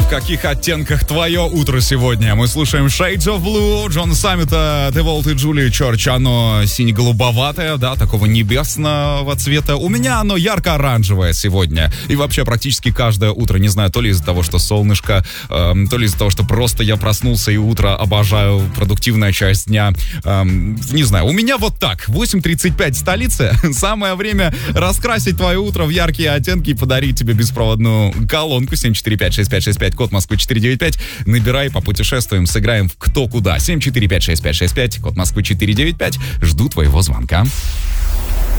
В каких оттенках твое утро сегодня? Мы слушаем Shades of Blue, Джона Саммита, Деволт и Джулии Чорч. Оно сине-голубоватое, да, такого небесного цвета. У меня оно ярко-оранжевое сегодня. И вообще практически каждое утро, не знаю, то ли из-за того, что солнышко, то ли из-за того, что просто я проснулся и утро обожаю, продуктивная часть дня. Не знаю, у меня вот так. 8:35 в столице. Самое время раскрасить твое утро в яркие оттенки и подарить тебе беспроводную колонку 7456565, код Москвы 495. Набирай, попутешествуем, сыграем в кто куда. 7456565, код Москвы 495. Жду твоего звонка.